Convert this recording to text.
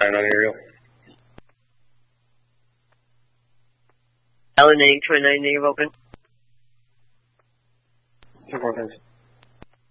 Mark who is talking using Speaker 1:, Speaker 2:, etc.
Speaker 1: 29 on aerial.
Speaker 2: LNA 29 negative open.
Speaker 1: 2 more times.